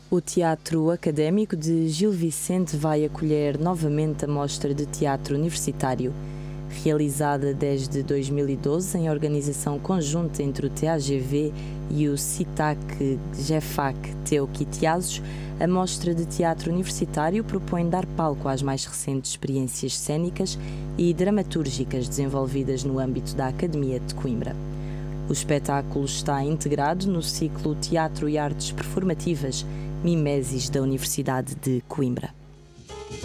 O Teatro Académico de Gil Vicente vai acolher novamente a Mostra de Teatro Universitário, realizada desde 2012 em organização conjunta entre o TAGV e o CITAC-GEFAC-TEUC-ITIASOS. A Mostra de Teatro Universitário propõe dar palco às mais recentes experiências cênicas e dramatúrgicas desenvolvidas no âmbito da Academia de Coimbra. O espetáculo está integrado no ciclo Teatro e Artes Performativas Mimesis da Universidade de Coimbra.